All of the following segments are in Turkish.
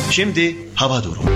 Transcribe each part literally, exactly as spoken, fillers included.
Şimdi hava durumu.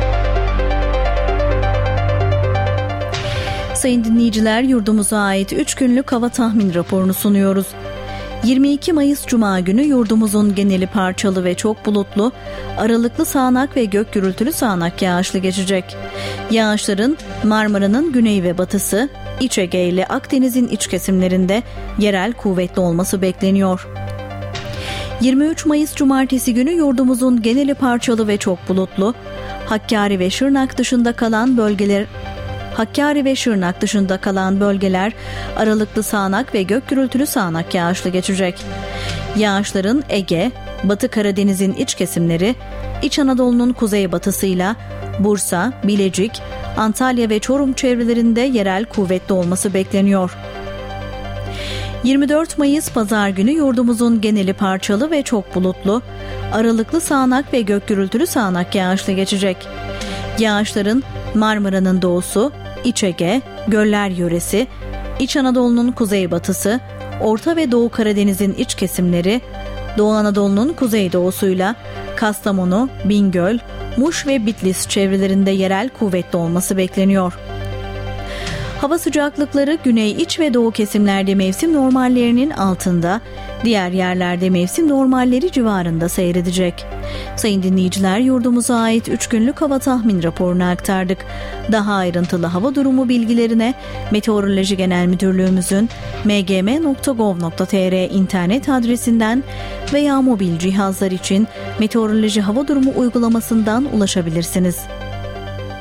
Sayın dinleyiciler, yurdumuza ait üç günlük hava tahmin raporunu sunuyoruz. yirmi iki Mayıs Cuma günü yurdumuzun geneli parçalı ve çok bulutlu, aralıklı sağanak ve gök gürültülü sağanak yağışlı geçecek. Yağışların Marmara'nın güney ve batısı, İç Ege ile Akdeniz'in iç kesimlerinde yerel kuvvetli olması bekleniyor. yirmi üç Mayıs Cumartesi günü yurdumuzun geneli parçalı ve çok bulutlu, Hakkari ve Şırnak dışında kalan bölgeler Hakkari ve Şırnak dışında kalan bölgeler aralıklı sağanak ve gök gürültülü sağanak yağışlı geçecek. Yağışların Ege, Batı Karadeniz'in iç kesimleri, İç Anadolu'nun kuzeybatısıyla Bursa, Bilecik, Antalya ve Çorum çevrelerinde yerel kuvvetli olması bekleniyor. yirmi dört Mayıs Pazar günü yurdumuzun geneli parçalı ve çok bulutlu, aralıklı sağanak ve gök gürültülü sağanak yağışlı geçecek. Yağışların Marmara'nın doğusu, İç Ege, Göller yöresi, İç Anadolu'nun kuzeybatısı, Orta ve Doğu Karadeniz'in iç kesimleri, Doğu Anadolu'nun kuzeydoğusuyla Kastamonu, Bingöl, Muş ve Bitlis çevrelerinde yerel kuvvetli olması bekleniyor. Hava sıcaklıkları güney, iç ve doğu kesimlerde mevsim normallerinin altında, diğer yerlerde mevsim normalleri civarında seyredecek. Sayın dinleyiciler, yurdumuza ait üç günlük hava tahmin raporunu aktardık. Daha ayrıntılı hava durumu bilgilerine Meteoroloji Genel Müdürlüğümüzün m g m nokta gov nokta t r internet adresinden veya mobil cihazlar için Meteoroloji Hava Durumu uygulamasından ulaşabilirsiniz.